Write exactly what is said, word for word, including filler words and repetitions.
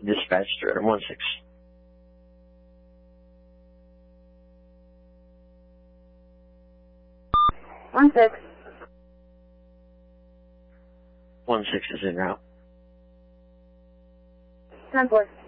Dispatch to Adam one six. One six. One six is en route. Ten four.